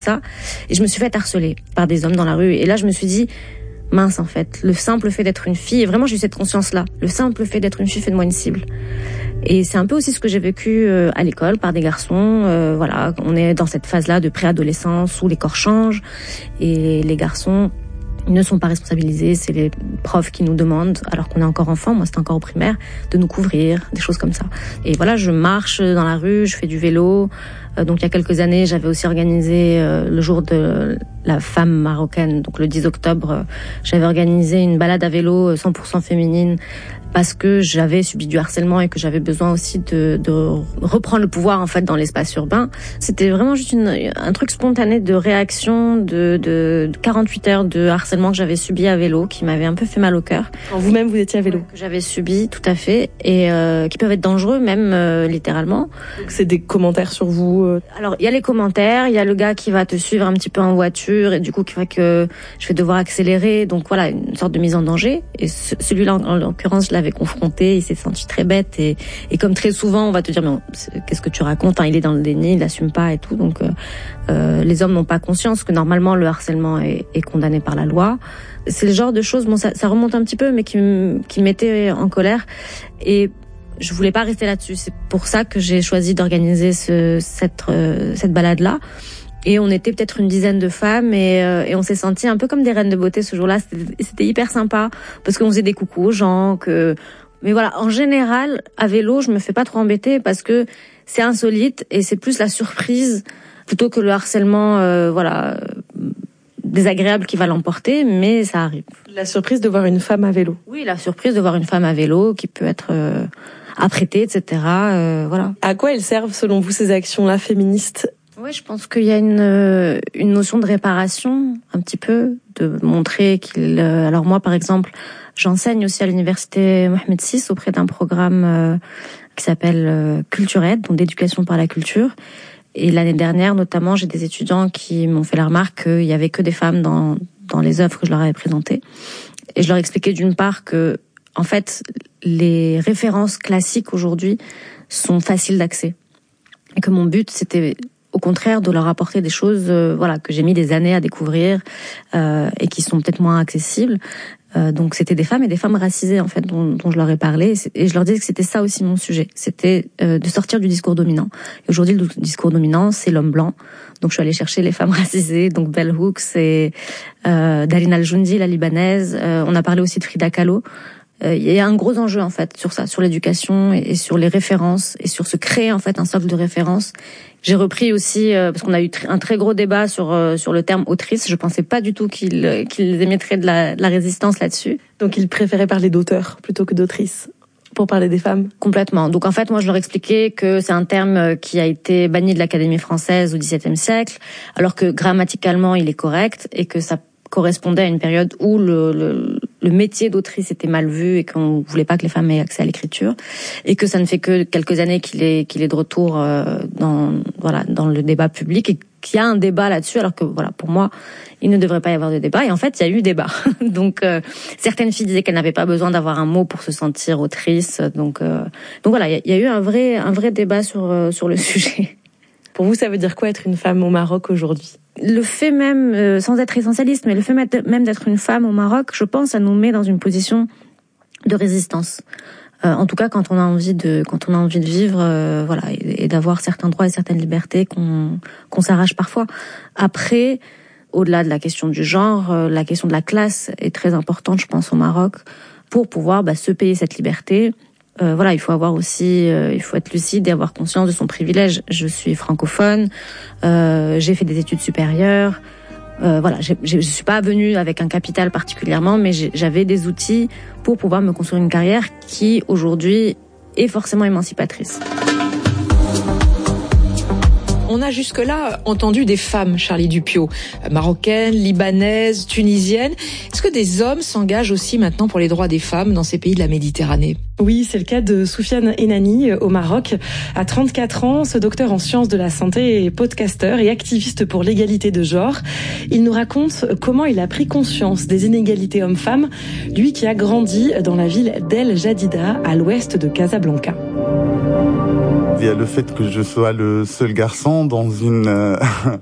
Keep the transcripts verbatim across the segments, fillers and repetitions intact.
ça. Et je me suis fait harceler par des hommes dans la rue. Et là, je me suis dit, mince, en fait, le simple fait d'être une fille, et vraiment, j'ai eu cette conscience-là. Le simple fait d'être une fille fait de moi une cible. Et c'est un peu aussi ce que j'ai vécu euh, à l'école par des garçons. Euh, voilà, on est dans cette phase-là de préadolescence où les corps changent et les garçons ne sont pas responsabilisés. C'est les profs qui nous demandent, alors qu'on est encore enfant, moi c'était encore au primaire, de nous couvrir, des choses comme ça. Et voilà, je marche dans la rue, je fais du vélo. Euh, donc il y a quelques années, j'avais aussi organisé euh, le jour de la femme marocaine, donc le dix octobre, euh, j'avais organisé une balade à vélo cent pour cent féminine parce que j'avais subi du harcèlement et que j'avais besoin aussi de, de reprendre le pouvoir en fait dans l'espace urbain. C'était vraiment juste une, un truc spontané de réaction de, de, de quarante-huit heures de harcèlement que j'avais subi à vélo, qui m'avait un peu fait mal au cœur. Vous-même, vous étiez à vélo? Que j'avais subi, tout à fait, et euh, qui peuvent être dangereux même euh, littéralement. Donc c'est des commentaires sur vous euh... Alors il y a les commentaires, il y a le gars qui va te suivre un petit peu en voiture et du coup qui fait que je vais devoir accélérer, donc voilà, une sorte de mise en danger. Et ce, celui-là en, en l'occurrence, je l'avais confronté, il s'est senti très bête et, et comme très souvent on va te dire mais qu'est-ce que tu racontes, hein, il est dans le déni, il l'assume pas et tout. Donc euh, euh, les hommes n'ont pas conscience que normalement le harcèlement est, est condamné par la loi. C'est le genre de choses, bon ça, ça remonte un petit peu, mais qui, qui me mettait en colère et je voulais pas rester là-dessus. C'est pour ça que j'ai choisi d'organiser ce, cette, euh, cette balade-là. Et on était peut-être une dizaine de femmes et, euh, et on s'est sentis un peu comme des reines de beauté ce jour-là. C'était, c'était hyper sympa parce qu'on faisait des coucous aux gens. Que... Mais voilà, en général, à vélo, je me fais pas trop embêter parce que c'est insolite et c'est plus la surprise plutôt que le harcèlement, euh, voilà, désagréable qui va l'emporter, mais ça arrive. La surprise de voir une femme à vélo. Oui, la surprise de voir une femme à vélo qui peut être euh, apprêtée, et cetera. Euh, voilà. À quoi elles servent selon vous ces actions-là féministes ? Oui, je pense qu'il y a une une notion de réparation, un petit peu, de montrer qu'il... Alors moi, par exemple, j'enseigne aussi à l'université Mohamed six auprès d'un programme euh, qui s'appelle euh, Culture-Aide, donc d'éducation par la culture. Et l'année dernière, notamment, j'ai des étudiants qui m'ont fait la remarque qu'il y avait que des femmes dans dans les œuvres que je leur avais présentées. Et je leur expliquais d'une part que, en fait, les références classiques aujourd'hui sont faciles d'accès. Et que mon but, c'était au contraire de leur apporter des choses euh, voilà que j'ai mis des années à découvrir euh, et qui sont peut-être moins accessibles. Euh, donc c'était des femmes et des femmes racisées en fait dont, dont je leur ai parlé et je leur disais que c'était ça aussi mon sujet, c'était euh, de sortir du discours dominant. Et aujourd'hui le discours dominant c'est l'homme blanc. Donc je suis allée chercher les femmes racisées, donc Bell Hooks et euh, Darine Al-Joundi, la libanaise. Euh, on a parlé aussi de Frida Kahlo. Euh, il y a un gros enjeu en fait sur ça, sur l'éducation et, et sur les références et sur se créer en fait un socle de références. J'ai repris aussi euh, parce qu'on a eu tr- un très gros débat sur euh, sur le terme autrice. Je pensais pas du tout qu'ils euh, qu'ils émettraient de la, de la résistance là-dessus. Donc ils préféraient parler d'auteur plutôt que d'autrice pour parler des femmes. Complètement. Donc en fait, moi je leur expliquais que c'est un terme qui a été banni de l'Académie française au dix-septième siècle, alors que grammaticalement il est correct et que ça correspondait à une période où le, le, le métier d'autrice était mal vu et qu'on voulait pas que les femmes aient accès à l'écriture et que ça ne fait que quelques années qu'il est qu'il est de retour euh, dans voilà dans le débat public et qu'il y a un débat là-dessus alors que voilà pour moi il ne devrait pas y avoir de débat et en fait il y a eu débat. Donc euh, certaines filles disaient qu'elles n'avaient pas besoin d'avoir un mot pour se sentir autrice. Donc euh, donc voilà, il y, y a eu un vrai un vrai débat sur euh, sur le sujet. Pour vous, ça veut dire quoi être une femme au Maroc aujourd'hui ? Le fait même, euh, sans être essentialiste, mais le fait même d'être une femme au Maroc, je pense, ça nous met dans une position de résistance. Euh, en tout cas, quand on a envie de, quand on a envie de vivre, euh, voilà, et, et d'avoir certains droits et certaines libertés qu'on qu'on s'arrache parfois. Après, au-delà de la question du genre, euh, la question de la classe est très importante, je pense, au Maroc, pour pouvoir bah, se payer cette liberté. Euh, voilà, il faut avoir aussi, euh, il faut être lucide et avoir conscience de son privilège. Je suis francophone, euh, j'ai fait des études supérieures. Euh, voilà, j'ai, j'ai, je suis pas venue avec un capital particulièrement, mais j'ai, j'avais des outils pour pouvoir me construire une carrière qui aujourd'hui est forcément émancipatrice. On a jusque-là entendu des femmes, Charlie Dupiot, marocaines, libanaises, tunisiennes. Est-ce que des hommes s'engagent aussi maintenant pour les droits des femmes dans ces pays de la Méditerranée ? Oui, c'est le cas de Soufiane Enani au Maroc. À trente-quatre ans, ce docteur en sciences de la santé est podcasteur et activiste pour l'égalité de genre. Il nous raconte comment il a pris conscience des inégalités hommes-femmes, lui qui a grandi dans la ville d'El Jadida, à l'ouest de Casablanca. il y a le fait que je sois le seul garçon dans une euh,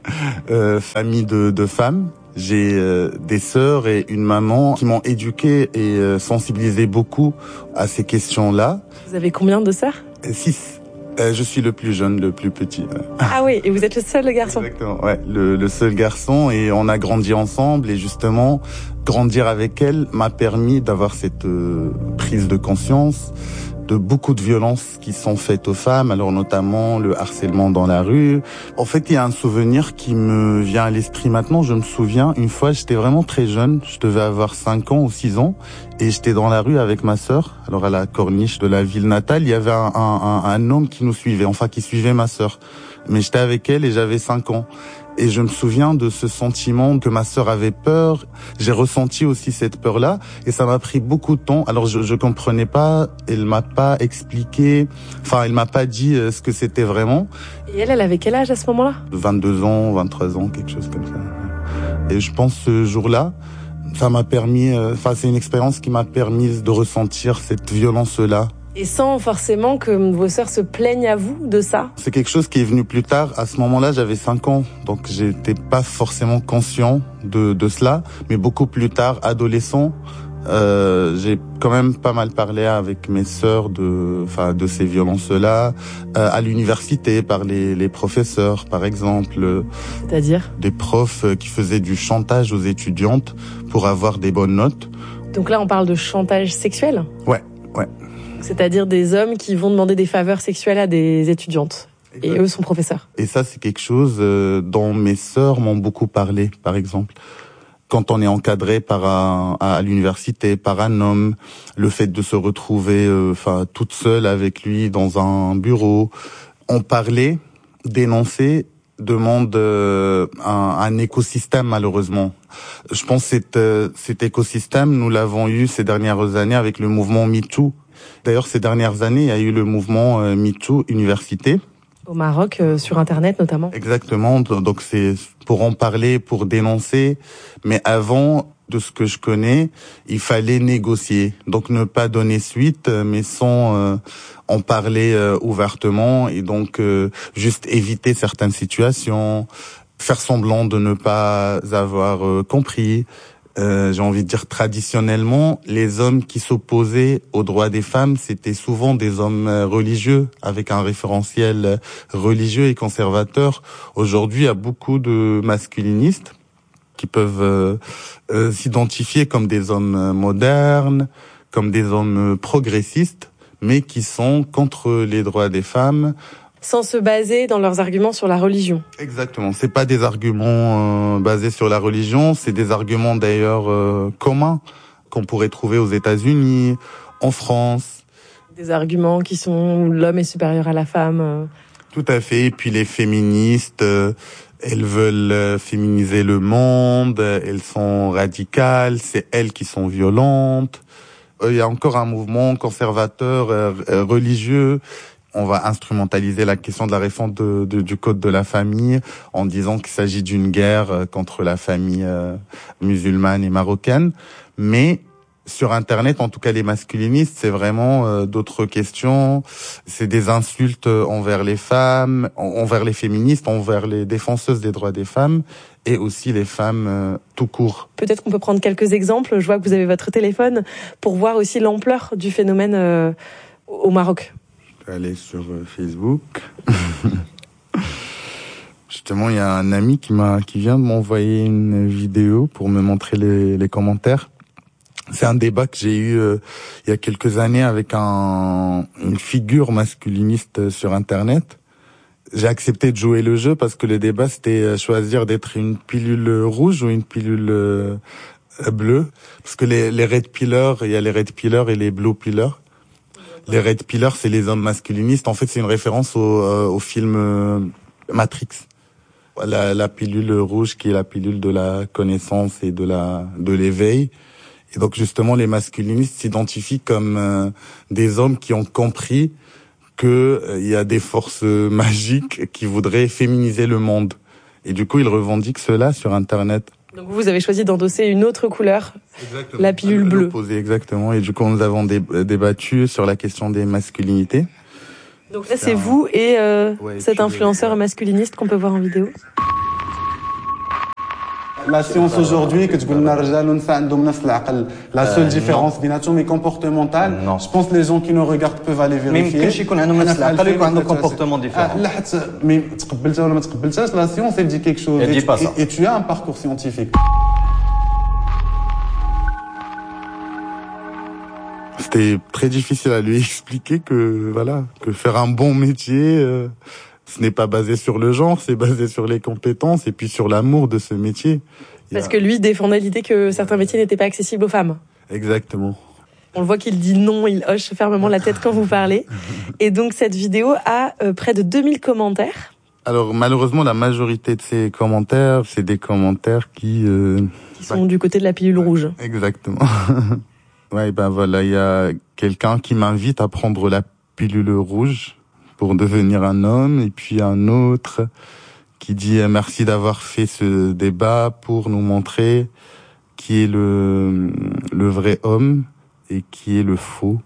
euh, famille de, de femmes. J'ai euh, des sœurs et une maman qui m'ont éduqué et euh, sensibilisé beaucoup à ces questions-là. Vous avez combien de sœurs ? Six. Euh, je suis le plus jeune, le plus petit. Ah oui, et vous êtes le seul garçon ? Exactement, ouais, le, le seul garçon, et on a grandi ensemble, et justement, grandir avec elle m'a permis d'avoir cette euh, prise de conscience de beaucoup de violences qui sont faites aux femmes, alors notamment le harcèlement dans la rue. En fait, il y a un souvenir qui me vient à l'esprit maintenant. Je me souviens, une fois, j'étais vraiment très jeune, je devais avoir cinq ans ou six ans, et j'étais dans la rue avec ma sœur. Alors à la corniche de la ville natale, il y avait un, un, un homme qui nous suivait, enfin qui suivait ma sœur. Mais j'étais avec elle et j'avais cinq ans. Et je me souviens de ce sentiment que ma sœur avait peur. J'ai ressenti aussi cette peur-là, et ça m'a pris beaucoup de temps. Alors je, je comprenais pas, elle m'a pas expliqué, enfin elle m'a pas dit euh, ce que c'était vraiment. Et elle, elle avait quel âge à ce moment-là ? vingt-deux ans, vingt-trois ans, quelque chose comme ça. Et je pense ce jour-là, ça m'a permis, enfin euh, c'est une expérience qui m'a permis de ressentir cette violence-là. Et sans forcément que vos sœurs se plaignent à vous de ça ? C'est quelque chose qui est venu plus tard. À ce moment-là, j'avais cinq ans, donc j'étais pas forcément conscient de, de cela. Mais beaucoup plus tard, adolescent, euh, j'ai quand même pas mal parlé avec mes sœurs de, enfin, de ces violences-là. Euh, à l'université, par les, les professeurs, par exemple. C'est-à-dire ? Des profs qui faisaient du chantage aux étudiantes pour avoir des bonnes notes. Donc là, on parle de chantage sexuel ? Ouais, ouais. C'est-à-dire des hommes qui vont demander des faveurs sexuelles à des étudiantes. Exactement. Et eux sont professeurs. Et ça, c'est quelque chose euh, dont mes sœurs m'ont beaucoup parlé, par exemple. Quand on est encadré par un, à l'université par un homme, le fait de se retrouver enfin euh, toute seule avec lui dans un bureau, on parlait, dénonçait, demande euh, un, un écosystème, malheureusement. Je pense que cet, euh, cet écosystème, nous l'avons eu ces dernières années avec le mouvement MeToo. D'ailleurs, ces dernières années, il y a eu le mouvement euh, MeToo Université. Au Maroc, euh, sur Internet notamment. Exactement, donc c'est pour en parler, pour dénoncer. Mais avant, de ce que je connais, il fallait négocier. Donc ne pas donner suite, mais sans euh, en parler euh, ouvertement. Et donc euh, juste éviter certaines situations, faire semblant de ne pas avoir euh, compris. Euh, j'ai envie de dire traditionnellement, les hommes qui s'opposaient aux droits des femmes, c'était souvent des hommes religieux, avec un référentiel religieux et conservateur. Aujourd'hui, il y a beaucoup de masculinistes qui peuvent euh, euh, s'identifier comme des hommes modernes, comme des hommes progressistes, mais qui sont contre les droits des femmes. Sans se baser dans leurs arguments sur la religion. Exactement. C'est pas des arguments euh, basés sur la religion, c'est des arguments d'ailleurs euh, communs qu'on pourrait trouver aux États-Unis, en France. Des arguments qui sont où l'homme est supérieur à la femme. Euh... Tout à fait. Et puis les féministes, euh, elles veulent euh, féminiser le monde, elles sont radicales, c'est elles qui sont violentes. Il euh, y a encore un mouvement conservateur, euh, euh, religieux. On va instrumentaliser la question de la réforme de, de, du code de la famille en disant qu'il s'agit d'une guerre contre la famille euh, musulmane et marocaine. Mais sur Internet, en tout cas les masculinistes, c'est vraiment euh, d'autres questions. C'est des insultes envers les femmes, envers les féministes, envers les défenseuses des droits des femmes et aussi les femmes euh, tout court. Peut-être qu'on peut prendre quelques exemples. Je vois que vous avez votre téléphone pour voir aussi l'ampleur du phénomène euh, au Maroc. Aller sur Facebook. Justement, il y a un ami qui m'a, qui vient de m'envoyer une vidéo pour me montrer les, les commentaires. C'est un débat que j'ai eu euh, il y a quelques années avec un, une figure masculiniste sur Internet. J'ai accepté de jouer le jeu parce que le débat, c'était choisir d'être une pilule rouge ou une pilule euh, bleue. Parce que les, les red pillers, il y a les red pillers et les blue pillers. Les red pillers, c'est les hommes masculinistes. En fait, c'est une référence au, euh, au film euh, Matrix. La, la pilule rouge qui est la pilule de la connaissance et de la de l'éveil. Et donc justement, les masculinistes s'identifient comme euh, des hommes qui ont compris que il euh, y a des forces magiques qui voudraient féminiser le monde. Et du coup, ils revendiquent cela sur Internet. Donc vous avez choisi d'endosser une autre couleur, exactement. La pilule bleue. L'opposé, exactement. Et du coup, nous avons dé- débattu sur la question des masculinités. Donc là, c'est, c'est un... vous et euh, ouais, cet influenceur ouais. masculiniste qu'on peut voir en vidéo. La science aujourd'hui, que tu dis la seule différence بيناتهم est comportementale. Non. Je pense que les gens qui nous regardent peuvent aller vérifier. Mais كلشي يكون عندهم نفس العقل ويكون عندهم comportement différent. لا حتى مي تقبلتها ولا ما تقبلتهاش la science elle dit quelque chose. Elle dit pas ça. Et tu as un parcours scientifique. C'était très difficile à lui expliquer que voilà, que faire un bon métier euh, ce n'est pas basé sur le genre, c'est basé sur les compétences et puis sur l'amour de ce métier. Parce a... que lui défendait l'idée que certains métiers n'étaient pas accessibles aux femmes. Exactement. On le voit qu'il dit non, il hoche fermement la tête quand vous parlez. Et donc cette vidéo a euh, près de deux mille commentaires. Alors malheureusement, la majorité de ces commentaires, c'est des commentaires qui... Euh... Qui sont ouais. du côté de la pilule rouge. Exactement. Ouais, ben voilà, il y a quelqu'un qui m'invite à prendre la pilule rouge pour devenir un homme, et puis un autre qui dit eh, merci d'avoir fait ce débat pour nous montrer qui est le le vrai homme et qui est le faux.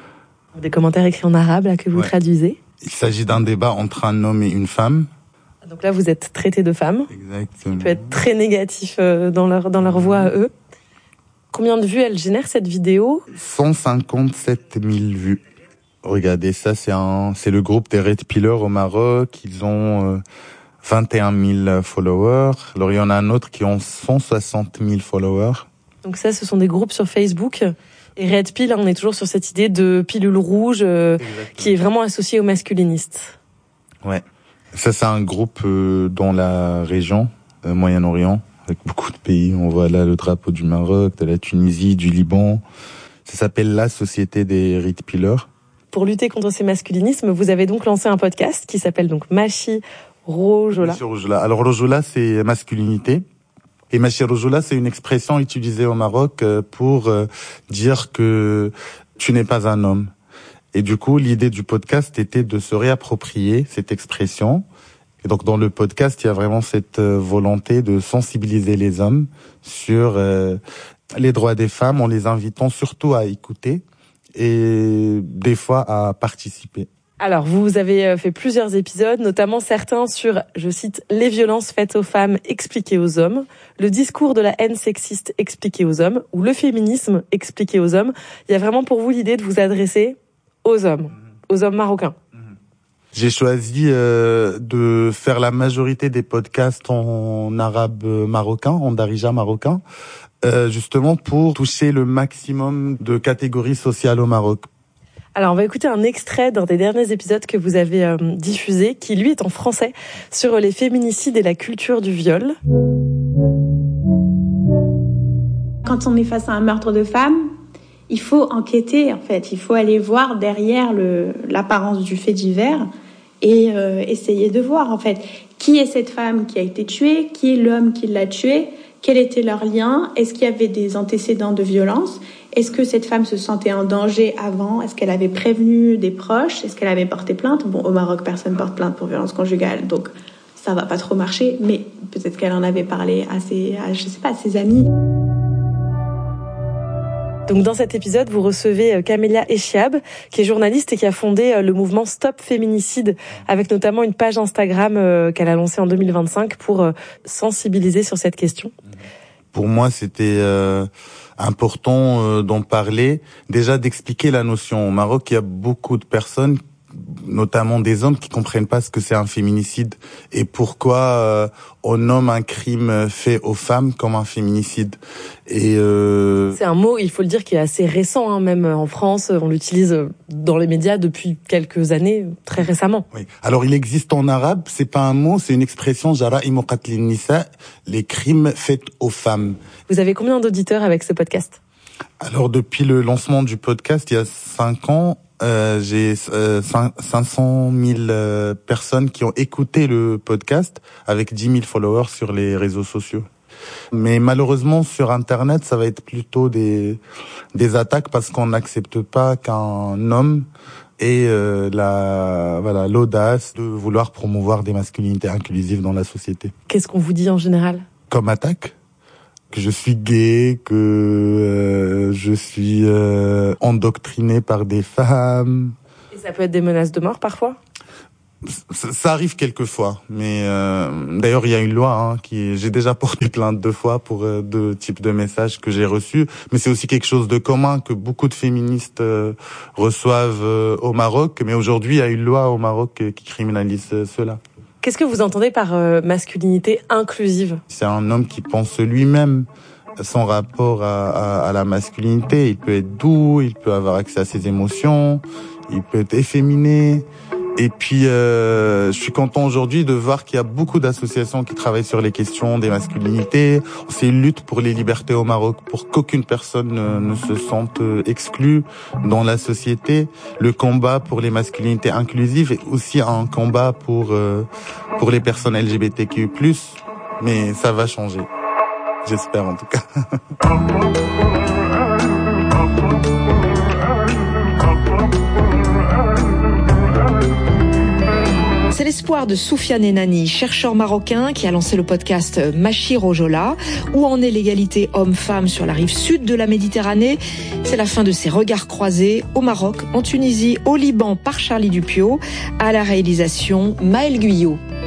Des commentaires écrits en arabe là que vous ouais. traduisez. Il s'agit d'un débat entre un homme et une femme. Donc là, vous êtes traité de femme. Exactement. Ce qui peut être très négatif dans leur dans leur voix à eux. Combien de vues elle génère cette vidéo ? cent cinquante-sept mille vues. Regardez, ça c'est un, c'est le groupe des Red Pillars au Maroc. Ils ont euh, vingt et un mille followers. Alors il y en a un autre qui ont cent soixante mille followers. Donc ça, ce sont des groupes sur Facebook. Et Red Pill, on est toujours sur cette idée de pilule rouge euh, qui est vraiment associée aux masculinistes. Ouais. Ça c'est un groupe euh, dans la région euh, Moyen-Orient. Avec beaucoup de pays. On voit là le drapeau du Maroc, de la Tunisie, du Liban. Ça s'appelle la Société des Red Pillars. Pour lutter contre ces masculinismes, vous avez donc lancé un podcast qui s'appelle donc Machi Rojola. Machi Rojola. Alors Rojola, c'est masculinité. Et Machi Rojola, c'est une expression utilisée au Maroc pour dire que tu n'es pas un homme. Et du coup, l'idée du podcast était de se réapproprier cette expression. Et donc dans le podcast, il y a vraiment cette volonté de sensibiliser les hommes sur euh, les droits des femmes en les invitant surtout à écouter et des fois à participer. Alors, vous avez fait plusieurs épisodes, notamment certains sur, je cite, les violences faites aux femmes expliquées aux hommes, le discours de la haine sexiste expliqué aux hommes, ou le féminisme expliqué aux hommes. Il y a vraiment pour vous l'idée de vous adresser aux hommes, aux hommes marocains. J'ai choisi euh, de faire la majorité des podcasts en arabe marocain, en darija marocain, euh, justement pour toucher le maximum de catégories sociales au Maroc. Alors on va écouter un extrait d'un des derniers épisodes que vous avez euh, diffusé, qui lui est en français, sur les féminicides et la culture du viol. Quand on est face à un meurtre de femme, il faut enquêter, en fait. Il faut aller voir derrière le, l'apparence du fait divers et euh, essayer de voir, en fait, qui est cette femme qui a été tuée, qui est l'homme qui l'a tuée, quel était leur lien, est-ce qu'il y avait des antécédents de violence, est-ce que cette femme se sentait en danger avant, est-ce qu'elle avait prévenu des proches, est-ce qu'elle avait porté plainte. Bon, au Maroc, personne porte plainte pour violence conjugale, donc ça va pas trop marcher, mais peut-être qu'elle en avait parlé à ses, à, je sais pas, à ses amis. Donc dans cet épisode, vous recevez Camélia Echiab, qui est journaliste et qui a fondé le mouvement Stop Féminicide, avec notamment une page Instagram qu'elle a lancée en deux mille vingt-cinq pour sensibiliser sur cette question. Pour moi, c'était euh, important euh, d'en parler, déjà d'expliquer la notion. Au Maroc, il y a beaucoup de personnes, notamment des hommes, qui comprennent pas ce que c'est un féminicide et pourquoi euh, on nomme un crime fait aux femmes comme un féminicide. Et euh... c'est un mot, il faut le dire, qui est assez récent, hein, même en France, on l'utilise dans les médias depuis quelques années, très récemment. Oui. Alors il existe en arabe, c'est pas un mot, c'est une expression, jara'imu qatlin nisa, les crimes faits aux femmes. Vous avez combien d'auditeurs avec ce podcast ? Alors depuis le lancement du podcast, il y a cinq ans, Euh, j'ai euh, cinq cent mille euh, personnes qui ont écouté le podcast avec dix mille followers sur les réseaux sociaux. Mais malheureusement, sur Internet, ça va être plutôt des des attaques parce qu'on n'accepte pas qu'un homme ait euh, la voilà l'audace de vouloir promouvoir des masculinités inclusives dans la société. Qu'est-ce qu'on vous dit en général ? Comme attaque ? Que je suis gay, que euh, je suis euh, endoctriné par des femmes. Et Et ça peut être des menaces de mort parfois ? Ça, ça arrive quelquefois, mais euh, d'ailleurs il y a une loi hein, qui j'ai déjà porté plainte deux fois pour euh, deux types de messages que j'ai reçus, mais c'est aussi quelque chose de commun que beaucoup de féministes euh, reçoivent euh, au Maroc, mais aujourd'hui il y a une loi au Maroc euh, qui criminalise euh, cela. Qu'est-ce que vous entendez par euh, masculinité inclusive ? C'est un homme qui pense lui-même son rapport à, à, à la masculinité. Il peut être doux, il peut avoir accès à ses émotions, il peut être efféminé. Et puis, euh, je suis content aujourd'hui de voir qu'il y a beaucoup d'associations qui travaillent sur les questions des masculinités. C'est une lutte pour les libertés au Maroc, pour qu'aucune personne ne, ne se sente exclue dans la société. Le combat pour les masculinités inclusives est aussi un combat pour euh, pour les personnes L G B T Q plus, mais ça va changer. J'espère en tout cas. C'est l'espoir de Soufiane Enani, chercheur marocain qui a lancé le podcast Machir Ojola. Où en est l'égalité homme-femme sur la rive sud de la Méditerranée ? C'est la fin de ces regards croisés au Maroc, en Tunisie, au Liban par Charlie Dupiot. À la réalisation, Maël Guyot.